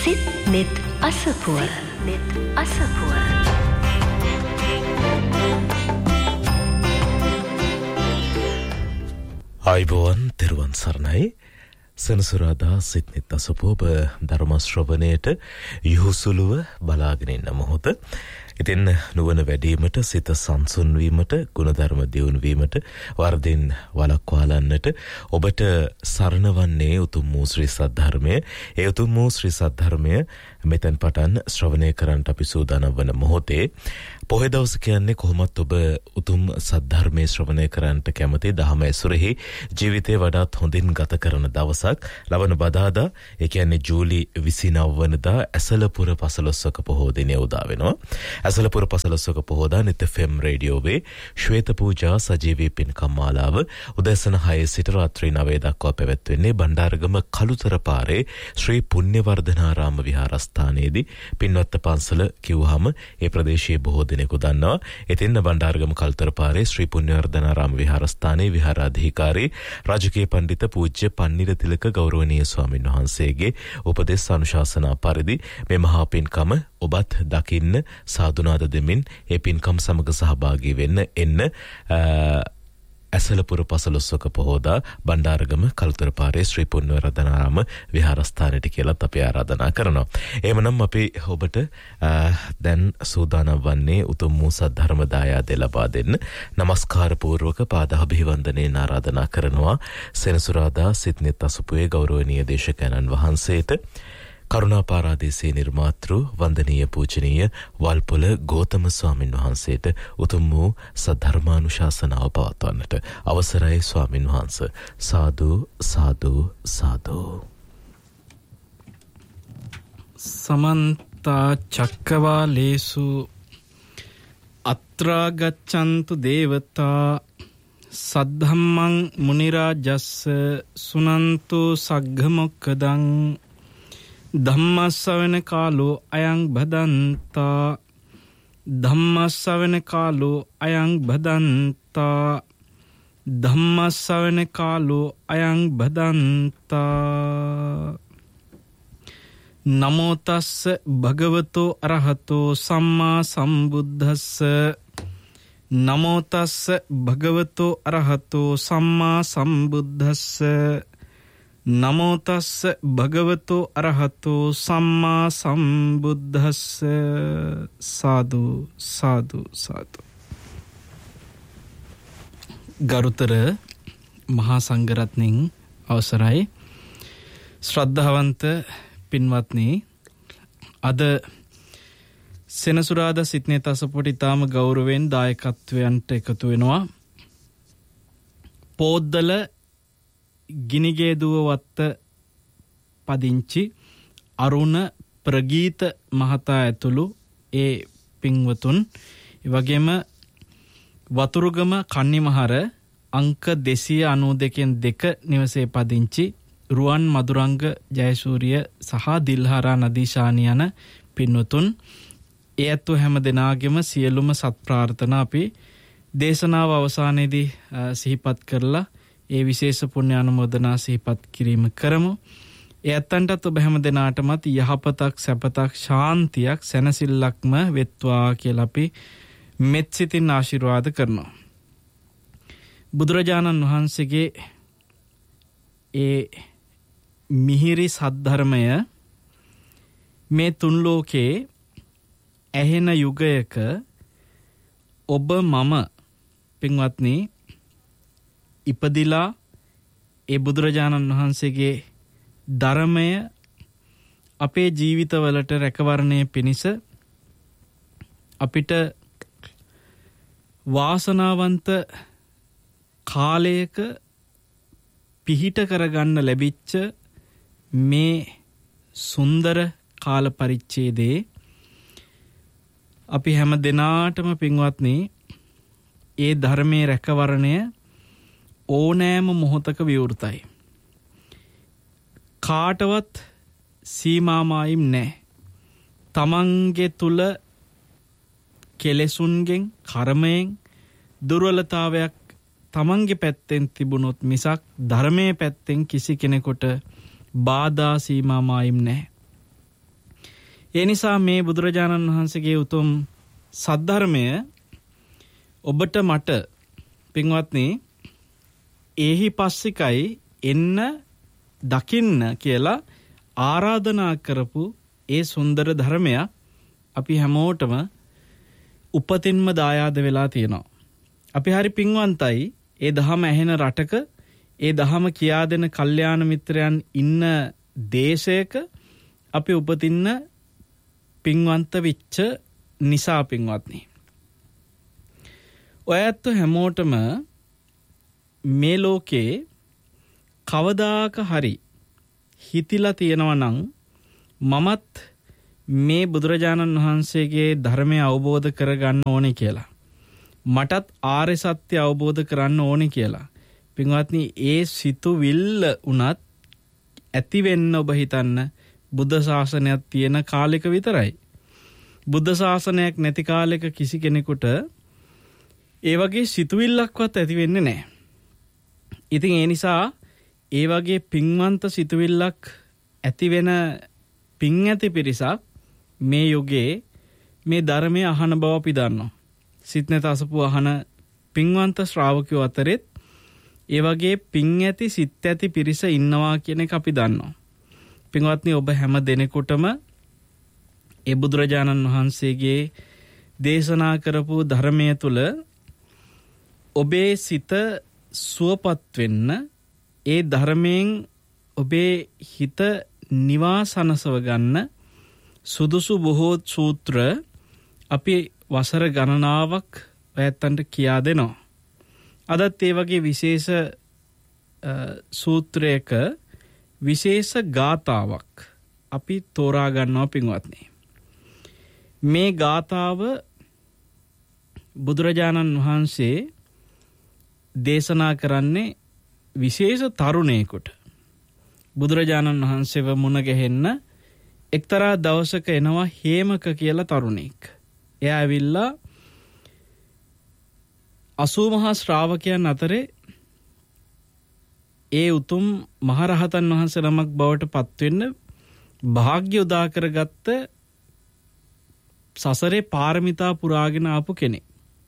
සිත් net අසපුව ආයුබෝවන් තෙරුවන් සරණයි සෙනසුරාදා සිත් net අසපුව ධර්ම ශ්‍රවණයට යහුසුලුව බලාගෙන ඉන්න මොහොත. ඉතින් නුවණ වැඩිවීමට සිත සංසුන් වීමට ගුණධර්ම දියුණු වීමට වර්ධින් වළක්වාලන්නට ඔබට සරණ වන්නේ උතුම් වූ ශ්‍රී සද්ධර්මය. ඒ උතුම් වූ ශ්‍රී සද්ධර්මය මෙතෙන් පටන් ශ්‍රවණය කරන්නට අපි සූදානම් වන මොහොතේ පොහොය දවස කියන්නේ කොහොමත් ඔබ උතුම් සද්ධර්මයේ ශ්‍රවණය කරන්නට කැමති දහම ඇසුරෙහි ජීවිතේ වඩාත් හොඳින් ගත කරන දවසක්. ලබන බදාදා ඒ කියන්නේ ජූලි 29 වෙනිදා ඇසලපුර පසළොස්වක පොහොය දිනය උදා වෙනවා. ඇසලපුර පසළොස්වක පොහොයදා නිත් FM රේඩියෝවේ ශ්වේත පූජා සජීවී පින්කම් මාලාව උදෑසන 6 සිට රාත්‍රී 9 දක්වා පැවැත්වෙන්නේ බණ්ඩාරගම කළුතර පාරේ ශ්‍රී පුණ්‍යවර්ධනාරාම විහාරස්ථානයේදී. පින්වත් පන්සල කිව්වහම ඒ ප්‍රදේශයේ බොහෝ දෙනෙකු දන්නවා. ඉතින් බණ්ඩාරගම කළුතර පාරේ ශ්‍රී පුණ්‍යවර්ධනාරාම විහාරස්ථානයේ විහාරාධිකාරී රාජකීය පඬිත පූජ්‍ය පන්නිර තිලක ගෞරවනීය ස්වාමින් වහන්සේගේ උපදෙස් අනුශාසනා පරිදි මේ මහා පින්කම ඔබත් දකින්න සාදුනාද දෙමින් ඒ පින්කම් සමග සහභාගී වෙන්න එන්න ඇසලපුර පසළොස්වක පොහොයදා බණ්ඩාරගම කළුතර පාරේ ශ්‍රී පුණ්‍යවර්ධනාරාම විහාරස්ථානයට කියලාත් අපි ආරාධනා කරනවා. එහෙමනම් අපි ඔබට දැන් සූදානම් වන්නේ උතුම් වූ සද්ධර්ම දායාදේ ලබා දෙන්න নমස්කාර පූර්වක පාදාභිවන්දනයෙන් ආරාධනා කරනවා සෙනසුරාදා සිත් net අසපුවේ ගෞරවනීය දේශකයන්න් වහන්සේට. කරුණාපාරාදීසේ නිර්මාතෘ වන්දනීය පූජනීය වල්පොළ ගෝතම ස්වාමින් වහන්සේට උතුම් වූ සද්ධර්මානුශාසනාව පවත්වන්නට අවසරයි ස්වාමින් වහන්ස. සාදු සාදු සාදු. සමන්ත චක්කවාලේසු අත්‍රා ගච්ඡන්තු දේවතා සද්ධම්මං මුනි රාජස්ස සුනන්තු සග්ග මොක්ඛදං ධම්මස්සවන කාලෝ අයං භදන්තා ධම්මස්සවන කාලෝ අයං භදන්තා ධම්මස්සවන කාලෝ අයං භදන්තා. නමෝ තස්ස භගවතෝ අරහතෝ සම්මා සම්බුද්දස්ස නමෝ තස්ස භගවතෝ අරහතෝ සම්මා සම්බුද්දස්ස නමෝ තස්ස භගවතෝ අරහතෝ සම්මා සම්බුද්දස්ස. සාදු සාදු සාදු. ගරුතර මහා සංඝරත්නයන් අවසරයි ශ්‍රද්ධාවන්ත පින්වත්නි, අද සෙනසුරාදා සිත් net අසපුවට ඉතාම ගෞරවයෙන් දායකත්වයන්ට එකතු වෙනවා පෝද්දල ගිනිගේදුව වත්ත පදිංචි අරුණ ප්‍රගීත මහතා ඇතුළු ඒ පින්වතුන්, එවැගේම වතුරුගම කන්නිමහර අංක 292 නිවසේ පදිංචි රුවන් මදුරංග ජයසූරිය සහ දිල්හාරා නදීශානි යන පින්වතුන්, ඒ ඇතු හැම දෙනාගේම සියලුම සත් ප්‍රාර්ථනා අපි දේශනාව අවසානයේදී සිහිපත් කරලා ඒ විශේෂ පුණ්‍ය අනුමෝදනා සිහිපත් කිරීම කරමු. ඒ ඇත්තන්ටත් ඔබ හැම දෙනාටමත් යහපතක්, සැපතක්, ශාන්තියක්, සැනසෙල්ලක්ම වෙත්වා කියලා අපි මෙත් සිතින් ආශිර්වාද කරනවා. බුදුරජාණන් වහන්සේගේ ඒ මිහිරි සද්ධර්මය මේ තුන් ලෝකේ ඇහෙන යුගයක ඔබ මම පින්වත්නි ඉපදිලා ඒ බුදුරජාණන් වහන්සේගේ ධර්මය අපේ ජීවිතවලට රැකවරණය පිණිස අපිට වාසනාවන්ත කාලයක පිහිට කරගන්න ලැබිච්ච මේ සුන්දර කාල පරිච්ඡේදයේ අපි හැම දිනාටම පින්වත්නි ඒ ධර්මයේ රැකවරණය ඕනෑම මොහොතක විවෘතයි. කාටවත් සීමාමායිම් නැහැ. තමන්ගේ තුල කෙලෙසුන්ගෙන්, කර්මයෙන් දුර්වලතාවයක් තමන්ගේ පැත්තෙන් තිබුණොත් මිසක් ධර්මයේ පැත්තෙන් කිසි කෙනෙකුට බාධා සීමාමායිම් නැහැ. ඒ නිසා මේ බුදුරජාණන් වහන්සේගේ උතුම් සද්ධර්මය ඔබට මට පින්වත්නි ඒහි පස්සිකයි එන්න දකින්න කියලා ආරාධනා කරපු ඒ සුන්දර ධර්මයක් අපි හැමෝටම උපතින්ම දායාද වෙලා තියෙනවා. අපි හරි පින්වන්තයි ඒ දහම ඇහෙන රටක ඒ දහම කියා දෙන කල්යාණ මිත්‍රයන් ඉන්න දේශයක අපි උපතින්න පින්වන්ත වෙච්ච නිසා පින්වත්නි. ඔය ඇත්ත හැමෝටම මේ ලෝකේ කවදාක හරි හිතිලා තියෙනවා නම් මමත් මේ බුදුරජාණන් වහන්සේගේ ධර්මය අවබෝධ කරගන්න ඕනේ කියලා. මටත් ආර්ය සත්‍ය අවබෝධ කරන්න ඕනේ කියලා. පින්වත්නි ඒ සිතුවිල්ල උනත් ඇති වෙන්න ඔබ හිතන්න බුද්ධ ශාසනයක් තියෙන කාලෙක විතරයි. බුද්ධ ශාසනයක් නැති කාලෙක කිසි කෙනෙකුට ඒ වගේ සිතුවිල්ලක්වත් ඇති වෙන්නේ නැහැ. ඉතින් ඒ නිසා ඒ වගේ පින්වන්ත සිතුවිල්ලක් ඇති වෙන පින් ඇති පිරිසක් මේ යුගයේ මේ ධර්මය අහන බව අපි දන්නවා. සිත්නත අසපු අහන පින්වන්ත ශ්‍රාවකයෝ අතරෙත් ඒ වගේ පින් ඇති සිත් ඇති පිරිස ඉන්නවා කියන එක අපි දන්නවා. පින්වත්නි ඔබ හැම දෙනෙකුටම ඒ බුදුරජාණන් වහන්සේගේ දේශනා කරපු ධර්මය තුල ඔබේ සිත සුවපත් වෙන්න ඒ ධර්මයෙන් ඔබේ හිත නිවාසනසව ගන්න සුදුසු බොහෝ සූත්‍ර අපි වසර ගණනාවක් ඔයත්තන්ට කියා දෙනවා. අදත් ඒ වගේ විශේෂ සූත්‍රයක විශේෂ ගාථාවක් අපි තෝරා ගන්නවා පින්වත්නි. මේ ගාථාව බුදුරජාණන් වහන්සේ දේශනා කරන්නේ විශේෂ තරුණයෙකුට. බුදුරජාණන් වහන්සේව මුණ ගැහෙන්න එක්තරා දවසක එනවා හේමක කියලා තරුණෙක්. එයා ඇවිල්ලා 80 මහා ශ්‍රාවකයන් අතරේ ඒ උතුම් මහරහතන් වහන්සේ නමක් බවට පත් වෙන්න වාග්ය උදා කරගත්ත සසරේ පාරමිතා පුරාගෙන ආපු කෙනෙක්.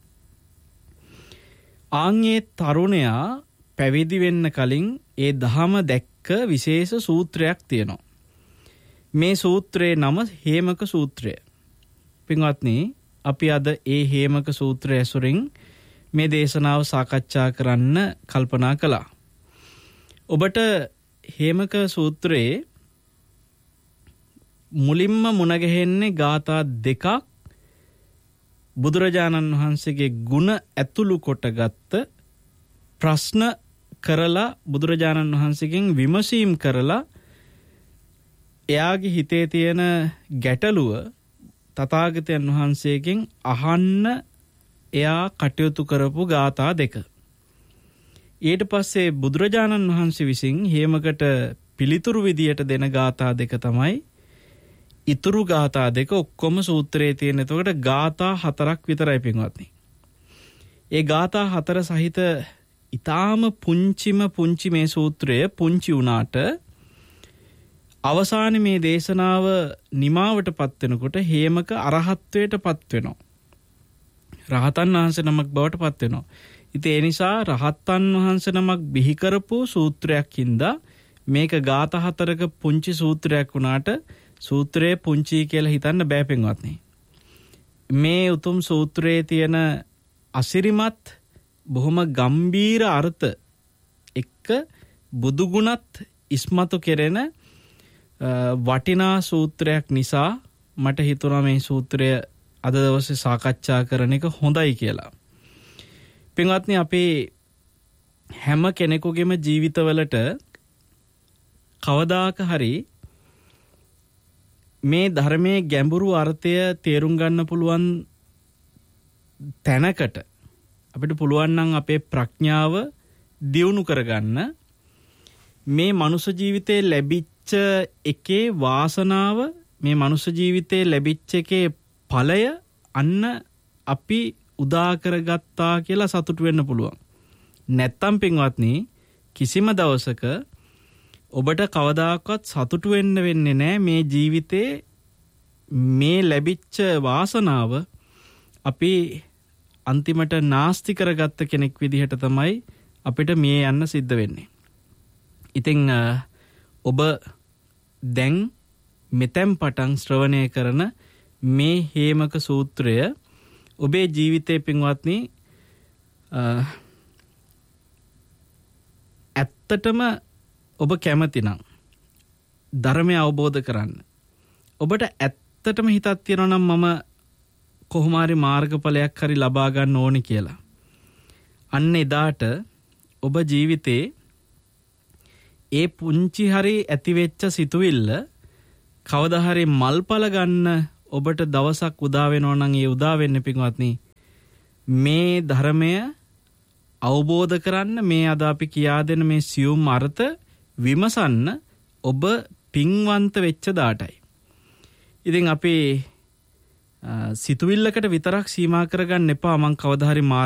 ආන්ගේ තරුණයා පැවිදි වෙන්න කලින් ඒ දහම දැක්ක විශේෂ සූත්‍රයක් තියෙනවා. මේ සූත්‍රයේ නම හේමක සූත්‍රය. පින්වත්නි අපි අද ඒ හේමක සූත්‍රය ඇසුරින් මේ දේශනාව සාකච්ඡා කරන්න කල්පනා කළා. ඔබට හේමක සූත්‍රයේ මුලින්ම මුණ ගැහෙන්නේ ගාථා දෙකක් බුදුරජාණන් වහන්සේගේ ගුණ ඇතුළු කොටගත්ත ප්‍රශ්න කරලා බුදුරජාණන් වහන්සේගෙන් විමසීම් කරලා එයාගේ හිතේ තියෙන ගැටලුව තථාගතයන් වහන්සේගෙන් අහන්න එයා කටයුතු කරපු ගාථා දෙක. ඊට පස්සේ බුදුරජාණන් වහන්සේ විසින් හේමකට පිළිතුරු විදියට දෙන ගාථා දෙක තමයි ඉතුරු ගාථා දෙක ඔක්කොම සූත්‍රයේ තියෙන. එතකොට ගාථා 4ක් විතරයි පින්වත්නි. ඒ ගාථා 4 සහිත ඊටාම පුංචි මේ සූත්‍රය පුංචි වුණාට අවසානයේ මේ දේශනාව නිමාවට පත් වෙනකොට හේමක අරහත්වයට පත් වෙනවා. රහතන් වහන්සේ නමක් බවට පත් වෙනවා. ඉතින් ඒ නිසා රහතන් වහන්සේ නමක් බිහි කරපු සූත්‍රයක් හින්දා මේක ගාථා 4ක පුංචි සූත්‍රයක් වුණාට සූත්‍රයේ පුංචි කියලා හිතන්න බෑ පින්වත්නි. මේ උතුම් සූත්‍රයේ තියෙන අසිරිමත් බොහොම ගම්බීර අර්ථ එක්ක බුදු ගුණත් ඉස්මතු කෙරෙන වටිනා සූත්‍රයක් නිසා මට හිතුණා මේ සූත්‍රය අද දවසේ සාකච්ඡා කරන එක හොඳයි කියලා. පින්වත්නි අපේ හැම කෙනෙකුගේම ජීවිතවලට කවදාක හරි මේ ධර්මයේ ගැඹුරු අර්ථය තේරුම් ගන්න පුළුවන් තැනකට අපිට පුළුවන් නම් අපේ ප්‍රඥාව දියුණු කරගන්න මේ මනුෂ්‍ය ජීවිතේ ලැබිච්ච එකේ වාසනාව මේ මනුෂ්‍ය ජීවිතේ ලැබිච්ච එකේ ඵලය අන්න අපි උදා කරගත්තා කියලා සතුටු වෙන්න පුළුවන්. නැත්තම් පින්වත්නි කිසිම දවසක ඔබට කවදාකවත් සතුටු වෙන්න වෙන්නේ නැහැ මේ ජීවිතේ මේ ලැබිච්ච වාසනාව අපි අන්තිමට නාස්ති කරගත්ත කෙනෙක් විදිහට තමයි අපිට මේ යන්න සිද්ධ වෙන්නේ. ඉතින් ඔබ දැන් මෙතෙන් පටන් ශ්‍රවණය කරන මේ හේමක සූත්‍රය ඔබේ ජීවිතේ පින්වත්නි ඇත්තටම ඔබ කැමති නම් ධර්මය අවබෝධ කරන්න. ඔබට ඇත්තටම හිතක් තියෙනවා නම් මම කොහොම හරි මාර්ගඵලයක් හරි ලබා ගන්න ඕනි කියලා. අන්න එදාට ඔබ ජීවිතේ ඒ පුංචි හරි ඇතිවෙච්ච සිතුවිල්ල කවදා හරි මල්පල ගන්න ඔබට දවසක් උදා වෙනවා නම් ඒ උදා වෙන්නේ පින්වත්නි මේ ධර්මය අවබෝධ කරන්න මේ අද අපි කියා දෙන මේ සියුම් අර්ථ විමසන්න ඔබ පින්වන්ත වෙච්ච දාටයි. ඉතින් අපි සිතුවිල්ලකට විතරක් සීමා කරගන්න එපා මං කවදා හරි